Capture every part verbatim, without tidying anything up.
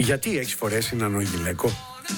Γιατί έχεις φορέσει νανογιλέκο?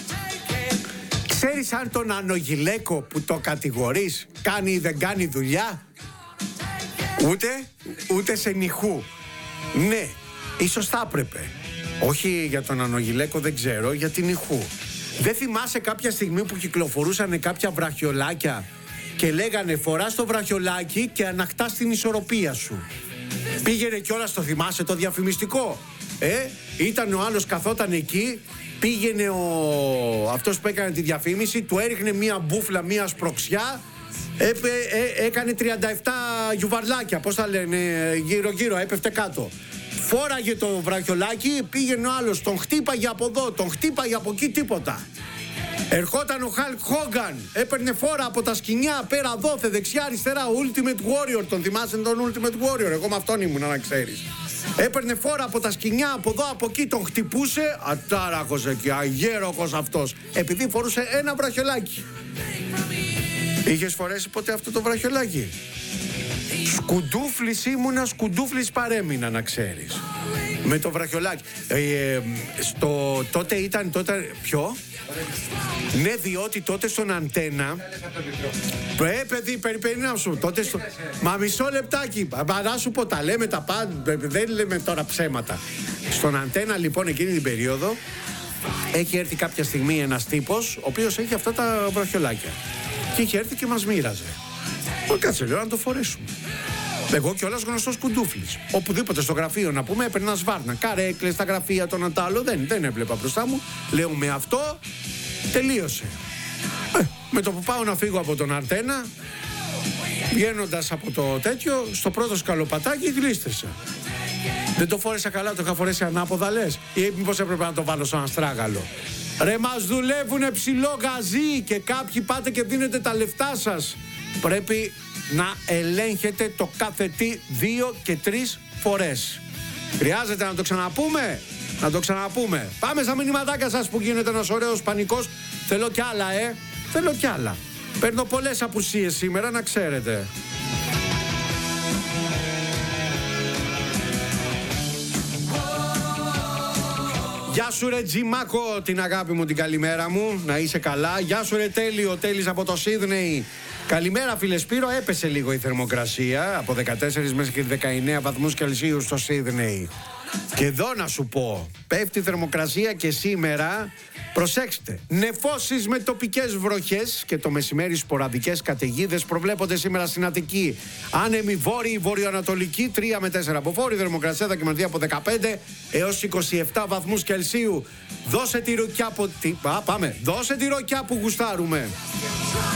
Ξέρεις αν τον νανογιλέκο που το κατηγορείς κάνει ή δεν κάνει δουλειά? Ούτε, ούτε σε νυχού. Ναι, ίσως θα έπρεπε. Όχι για τον νανογιλέκο, δεν ξέρω, για την νυχού. Δεν θυμάσαι κάποια στιγμή που κυκλοφορούσαν κάποια βραχιολάκια και λέγανε φοράς το βραχιολάκι και ανακτάς την ισορροπία σου? Πήγαινε κιόλας, το θυμάσαι το διαφημιστικό? Ε, ήταν ο άλλος, καθόταν εκεί, πήγαινε ο... αυτός που έκανε τη διαφήμιση, του έριχνε μία μπούφλα, μία σπροξιά, έπε, ε, έκανε τριάντα επτά γιουβαρλάκια, πώς τα λένε, γύρω γύρω, έπεφτε κάτω. Φόραγε το βραχιολάκι, πήγαινε ο άλλος, τον χτύπαγε από εδώ, τον χτύπαγε από εκεί, τίποτα. Ερχόταν ο Χαλκ Χόγκαν, έπαιρνε φόρα από τα σκοινιά, πέρα δόθε, δεξιά αριστερά, Ultimate Warrior, τον θυμάσαι τον Ultimate Warrior? Εγώ με αυτόν ήμουν, να ξέρεις. Έπαιρνε φόρα από τα σκοινιά, από εδώ, από εκεί, τον χτυπούσε, ατάραχος εκεί, αγέροχος αυτός, επειδή φορούσε ένα βραχιολάκι. Είχες φορέσει ποτέ αυτό το βραχιολάκι? Σκουντούφλης ήμουνα, σκουντούφλης παρέμεινα, να ξέρεις. Με το βραχιολάκι. Ε, ε, στο, τότε ήταν, τότε, ποιο? Ναι, διότι τότε στον Αντένα. Ε, παιδί, περιπερινά σου. Τότε στο... Μα μισό λεπτάκι. Παρά σου πω, τα λέμε τα πάντα. Δεν λέμε τώρα ψέματα. Στον Αντένα, λοιπόν, εκείνη την περίοδο έχει έρθει κάποια στιγμή ένας τύπος, ο οποίος έχει αυτά τα βραχιολάκια. Και είχε έρθει και μας μοίραζε. Ω, κάτσε, λέω, να το φορέσουμε. Εγώ κιόλας γνωστός κουντούφλης. Οπουδήποτε στο γραφείο να πούμε, έπαιρνα σβάρνα. Καρέκλες στα γραφεία, τον Αντάλλο, δεν, δεν έβλεπα μπροστά μου. Λέω, με αυτό τελείωσε. Ε, με το που πάω να φύγω από τον Αντένα, βγαίνοντας από το τέτοιο, στο πρώτο σκαλοπατάκι γλίστρισα. Δεν το φόρεσα καλά, το είχα φορέσει ανάποδα, λες? Ή μήπως έπρεπε να το βάλω σαν αστράγαλο? Ρε, μας δουλεύουνε ψηλό γαζί και κάποιοι πάτε και δίνετε τα λεφτά σας. Πρέπει να ελέγχετε το κάθε τι δύο και τρεις φορές. Χρειάζεται να το ξαναπούμε? Να το ξαναπούμε. Πάμε στα μηνυματάκια σας που γίνεται ένας ωραίος πανικός. Θέλω κι άλλα, ε. Θέλω κι άλλα. Παίρνω πολλές απουσίες σήμερα, να ξέρετε. Γεια σου ρε Τζιμάκο, την αγάπη μου, την καλημέρα μου. Να είσαι καλά. Γεια σου ρε Τέλειο, ο Τέλης από το Σίδνεϊ. Καλημέρα φίλε Σπύρο, έπεσε λίγο η θερμοκρασία από δεκατέσσερις μέχρι και δεκαεννέα βαθμούς Κελσίου στο Σίδνεϊ. Και εδώ να σου πω, πέφτει η θερμοκρασία και σήμερα. Προσέξτε, νεφώσεις με τοπικές βροχές και το μεσημέρι σποραδικές καταιγίδες προβλέπονται σήμερα στην Αττική. Άνεμη βόρειη, βορειοανατολική, τρία με τέσσερα από βόρειο, θερμοκρασία θα κυμανθεί από δεκαπέντε έως είκοσι επτά βαθμούς Κελσίου. Δώσε τη ροκιά που... Α, πάμε, δώσε τη ροκιά που γουστάρουμε.